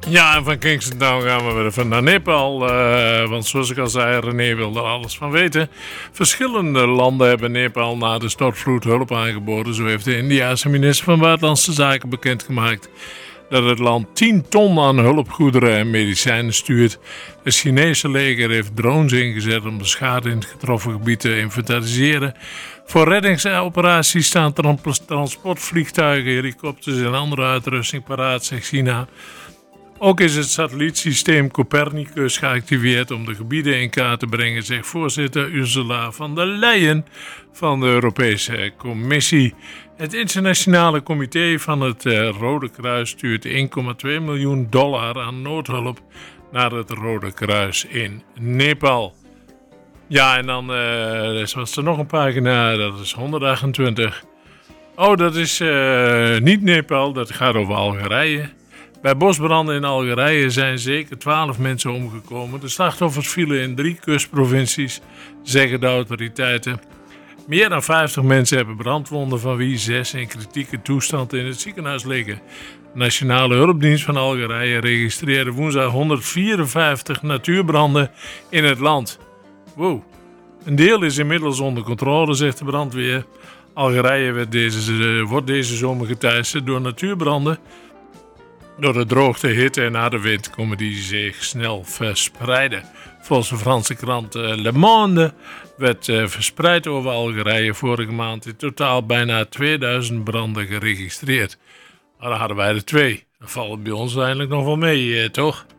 Ja, en van Kingston gaan we weer even naar Nepal. Want zoals ik al zei, René wil er alles van weten. Verschillende landen hebben Nepal na de stortvloed hulp aangeboden. Zo heeft de Indiase minister van Buitenlandse Zaken bekendgemaakt dat het land 10 ton aan hulpgoederen en medicijnen stuurt. Het Chinese leger heeft drones ingezet om de schade in het getroffen gebied te inventariseren. Voor reddingsoperaties staan transportvliegtuigen, helikopters en andere uitrusting paraat, zegt China. Ook is het satellietsysteem Copernicus geactiveerd om de gebieden in kaart te brengen, zegt voorzitter Ursula von der Leyen van de Europese Commissie. Het internationale comité van het Rode Kruis stuurt $1,2 miljoen aan noodhulp naar het Rode Kruis in Nepal. Ja, en dan was er nog een pagina, dat is 128. Oh, dat is niet Nepal, dat gaat over Algerije. Bij bosbranden in Algerije zijn zeker 12 mensen omgekomen. De slachtoffers vielen in 3 kustprovincies, zeggen de autoriteiten. Meer dan 50 mensen hebben brandwonden, van wie 6 in kritieke toestand in het ziekenhuis liggen. De Nationale Hulpdienst van Algerije registreerde woensdag 154 natuurbranden in het land. Wow. Een deel is inmiddels onder controle, zegt de brandweer. Algerije wordt deze zomer geteisterd door natuurbranden. Door de droogte, hitte en harde wind komen die zich snel verspreiden. Volgens de Franse krant Le Monde werd verspreid over Algerije vorige maand in totaal bijna 2000 branden geregistreerd. Maar dan hadden wij er 2. Dan valt het bij ons eindelijk nog wel mee, toch?